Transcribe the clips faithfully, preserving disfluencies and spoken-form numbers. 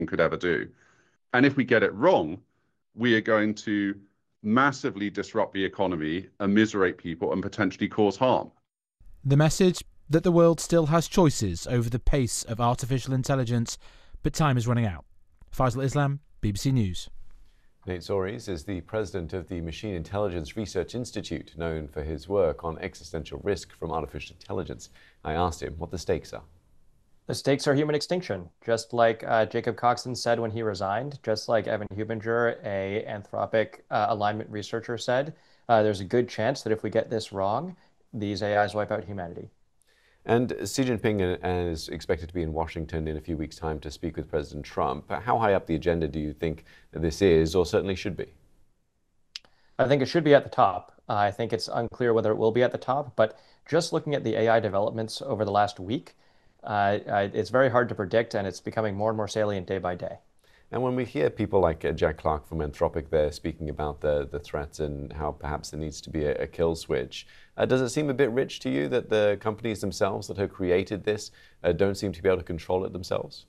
could ever do. And if we get it wrong, we are going to massively disrupt the economy, immiserate people, and potentially cause harm. The message that the world still has choices over the pace of artificial intelligence, but time is running out. Faisal Islam, B B C News. Nate Zoris is the president of the Machine Intelligence Research Institute, known for his work on existential risk from artificial intelligence. I asked him what the stakes are. The stakes are human extinction, just like uh, Jacob Coxon said when he resigned, just like Evan Hubinger, a Anthropic uh, alignment researcher, said. Uh, there's a good chance that if we get this wrong, these A Is wipe out humanity. And Xi Jinping is expected to be in Washington in a few weeks' time to speak with President Trump. How high up the agenda do you think this is, or certainly should be? I think it should be at the top. Uh, I think it's unclear whether it will be at the top, but just looking at the A I developments over the last week, uh, it's very hard to predict, and it's becoming more and more salient day by day. And when we hear people like uh, Jack Clark from Anthropic there speaking about the, the threats and how perhaps there needs to be a, a kill switch, uh, does it seem a bit rich to you that the companies themselves that have created this uh, don't seem to be able to control it themselves?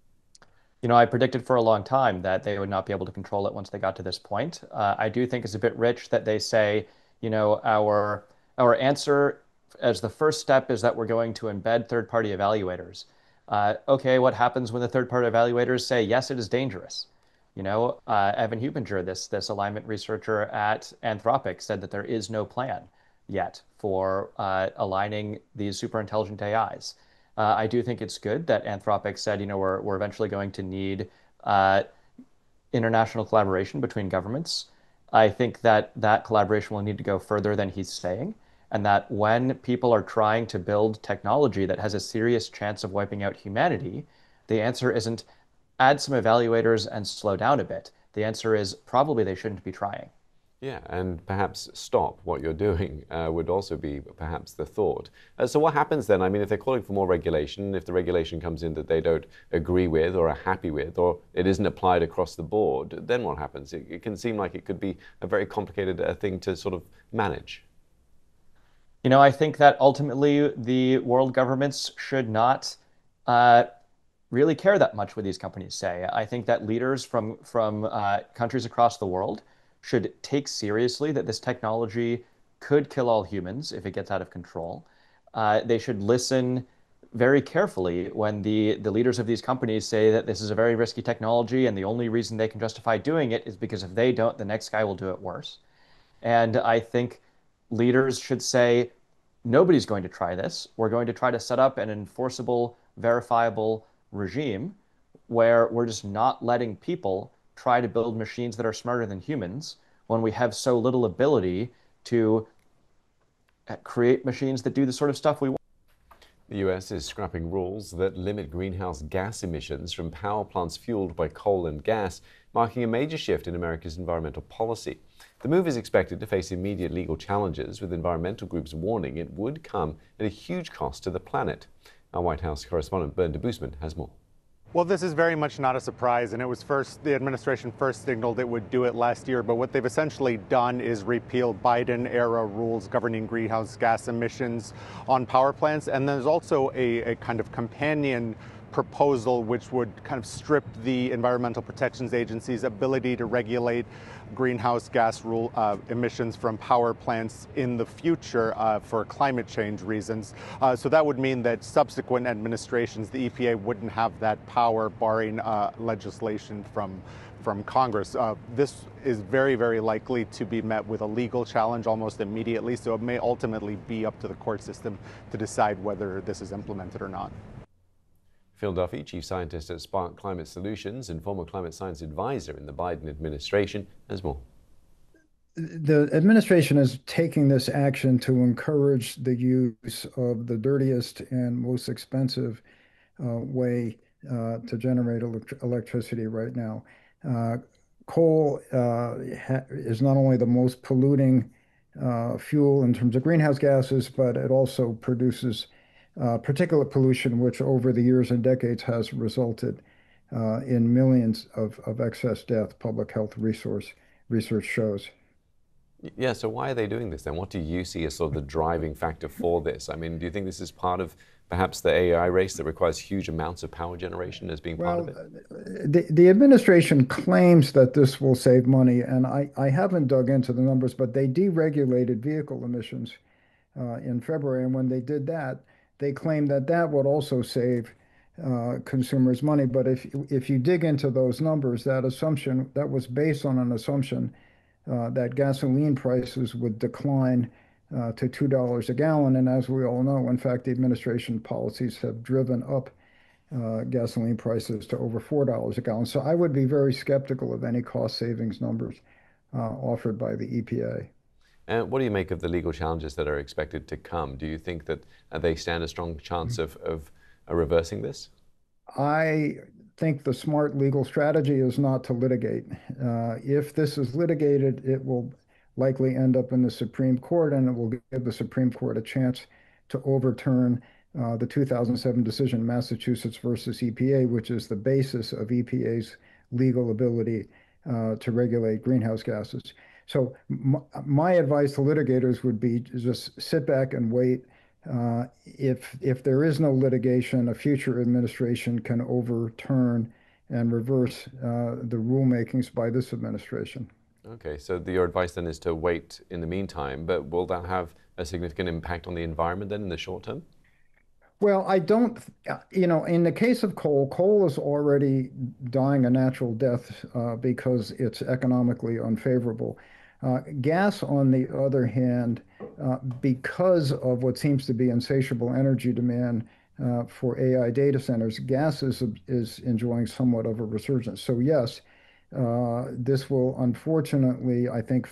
You know, I predicted for a long time that they would not be able to control it once they got to this point. Uh, I do think it's a bit rich that they say, you know, our, our answer as the first step is that we're going to embed third-party evaluators. Uh, okay, what happens when the third-party evaluators say, yes, it is dangerous? You know, uh, Evan Hubinger, this, this alignment researcher at Anthropic, said that there is no plan yet for uh, aligning these superintelligent A Is. Uh, I do think it's good that Anthropic said, you know, we're, we're eventually going to need uh, international collaboration between governments. I think that that collaboration will need to go further than he's saying, and that when people are trying to build technology that has a serious chance of wiping out humanity, the answer isn't add some evaluators and slow down a bit. The answer is probably they shouldn't be trying. Yeah, and perhaps stop what you're doing uh, would also be perhaps the thought. Uh, so what happens then? I mean, if they're calling for more regulation, if the regulation comes in that they don't agree with or are happy with, or it isn't applied across the board, then what happens? It, it can seem like it could be a very complicated uh, thing to sort of manage. You know, I think that ultimately the world governments should not uh, really care that much what these companies say. I think that leaders from, from uh, countries across the world should take seriously that this technology could kill all humans if it gets out of control. Uh, they should listen very carefully when the, the leaders of these companies say that this is a very risky technology and the only reason they can justify doing it is because if they don't, the next guy will do it worse. And I think leaders should say, nobody's going to try this. We're going to try to set up an enforceable, verifiable regime where we're just not letting people try to build machines that are smarter than humans when we have so little ability to create machines that do the sort of stuff we want. The U S is scrapping rules that limit greenhouse gas emissions from power plants fueled by coal and gas, marking a major shift in America's environmental policy. The move is expected to face immediate legal challenges, with environmental groups warning it would come at a huge cost to the planet. Our White House correspondent Bernd Debusmann has more. Well, this is very much not a surprise, and it was first, the administration first signaled it would do it last year, but what they've essentially done is repeal Biden-era rules governing greenhouse gas emissions on power plants, and there's also a, a kind of companion proposal which would kind of strip the Environmental Protections Agency's ability to regulate greenhouse gas rule uh, emissions from power plants in the future uh, for climate change reasons. Uh, so that would mean that subsequent administrations, the E P A wouldn't have that power, barring uh, legislation from from Congress. Uh, this is very, very likely to be met with a legal challenge almost immediately, so it may ultimately be up to the court system to decide whether this is implemented or not. Phil Duffy, Chief Scientist at Spark Climate Solutions and former climate science advisor in the Biden administration, has more. The administration is taking this action to encourage the use of the dirtiest and most expensive uh, way uh, to generate elect electricity right now. Uh, coal uh, is not only the most polluting uh, fuel in terms of greenhouse gases, but it also produces Uh, particulate pollution, which over the years and decades has resulted uh, in millions of, of excess death, public health resource research shows. Yeah, so why are they doing this then? What do you see as sort of the driving factor for this? I mean, do you think this is part of perhaps the A I race that requires huge amounts of power generation as being Well, part of it? The, the administration claims that this will save money, and I, I haven't dug into the numbers, but they deregulated vehicle emissions uh, in February. And when they did that, they claimed that that would also save uh, consumers money. But if, if you dig into those numbers, that assumption, that was based on an assumption uh, that gasoline prices would decline uh, to two dollars a gallon. And as we all know, in fact, the administration policies have driven up uh, gasoline prices to over four dollars a gallon. So I would be very skeptical of any cost savings numbers uh, offered by the E P A. And what do you make of the legal challenges that are expected to come? Do you think that uh, they stand a strong chance of, of uh, reversing this? I think the smart legal strategy is not to litigate. Uh, if this is litigated, it will likely end up in the Supreme Court, and it will give the Supreme Court a chance to overturn uh, the two thousand seven decision, Massachusetts versus E P A, which is the basis of E P A's legal ability uh, to regulate greenhouse gases. So my, my advice to litigators would be to just sit back and wait. Uh, if if there is no litigation, a future administration can overturn and reverse uh, the rulemakings by this administration. Okay, so the, your advice then is to wait in the meantime, but will that have a significant impact on the environment then in the short term? Well, I don't, you know, in the case of coal, coal is already dying a natural death uh, because it's economically unfavorable. Uh, gas, on the other hand, uh, because of what seems to be insatiable energy demand uh, for A I data centers, gas is, is enjoying somewhat of a resurgence. So yes, uh, this will unfortunately, I think,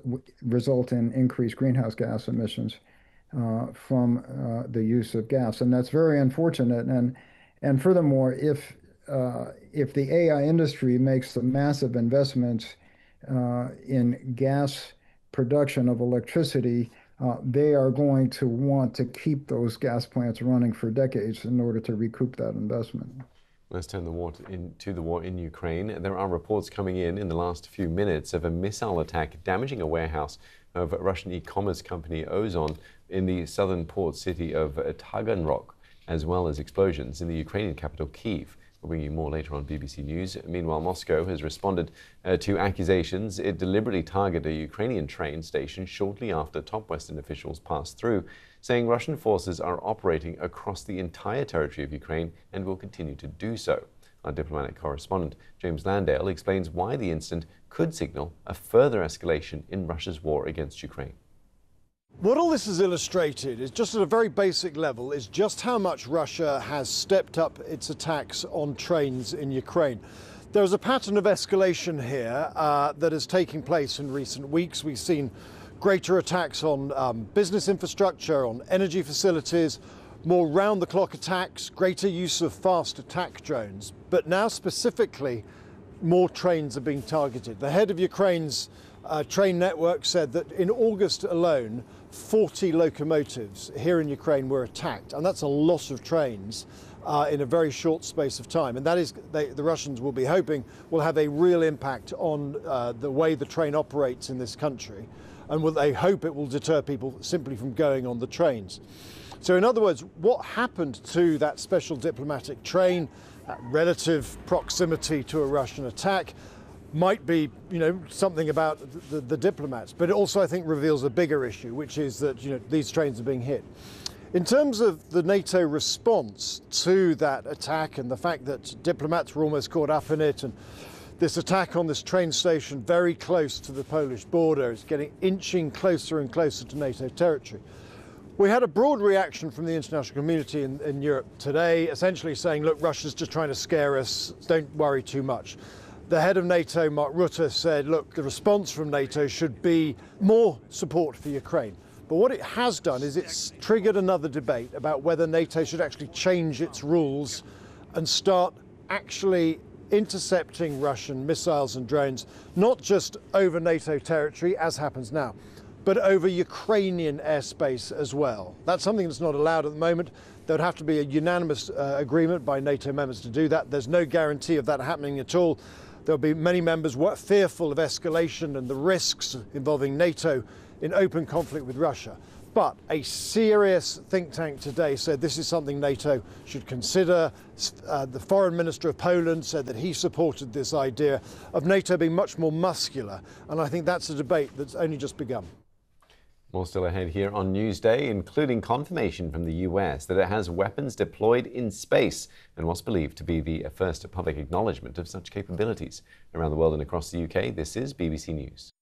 result in increased greenhouse gas emissions uh, from uh, the use of gas. And that's very unfortunate. And, and furthermore, if, uh, if the A I industry makes the massive investments Uh, in gas production of electricity, uh, they are going to want to keep those gas plants running for decades in order to recoup that investment. Let's turn the war to, in, to the war in Ukraine. There are reports coming in in the last few minutes of a missile attack damaging a warehouse of Russian e-commerce company Ozon in the southern port city of Taganrog, as well as explosions in the Ukrainian capital Kyiv. We'll bring you more later on B B C News. Meanwhile, Moscow has responded uh, to accusations it deliberately targeted a Ukrainian train station shortly after top Western officials passed through, saying Russian forces are operating across the entire territory of Ukraine and will continue to do so. Our diplomatic correspondent, James Landale, explains why the incident could signal a further escalation in Russia's war against Ukraine. What all this has illustrated is, just at a very basic level, is just how much Russia has stepped up its attacks on trains in Ukraine. There's a pattern of escalation here uh, that is taking place in recent weeks. We've seen greater attacks on um, business infrastructure, on energy facilities, more round-the-clock attacks, greater use of fast attack drones. But now specifically, more trains are being targeted. The head of Ukraine's Uh, train network said that in August alone, forty locomotives here in Ukraine were attacked, and that's a lot of trains uh, in a very short space of time. And that is, they, the Russians will be hoping, will have a real impact on uh, the way the train operates in this country, and will, they hope it will deter people simply from going on the trains. So in other words, what happened to that special diplomatic train, that relative proximity to a Russian attack, might be, you know, something about the, the diplomats, but it also, I think, reveals a bigger issue, which is that, you know, these trains are being hit. In terms of the NATO response to that attack and the fact that diplomats were almost caught up in it, and this attack on this train station very close to the Polish border is getting inching closer and closer to NATO territory. We had a broad reaction from the international community in, in Europe today, essentially saying, look, Russia's just trying to scare us, don't worry too much. The head of NATO, Mark Rutte, said, look, the response from NATO should be more support for Ukraine. But what it has done is it's triggered another debate about whether NATO should actually change its rules and start actually intercepting Russian missiles and drones, not just over NATO territory, as happens now, but over Ukrainian airspace as well. That's something that's not allowed at the moment. There would have to be a unanimous uh, agreement by NATO members to do that. There's no guarantee of that happening at all. There'll be many members fearful of escalation and the risks involving NATO in open conflict with Russia. But a serious think tank today said this is something NATO should consider. Uh, the foreign minister of Poland said that he supported this idea of NATO being much more muscular. And I think that's a debate that's only just begun. More still ahead here on Newsday, including confirmation from the U S that it has weapons deployed in space and what's believed to be the first public acknowledgement of such capabilities. Around the world and across the U K, this is B B C News.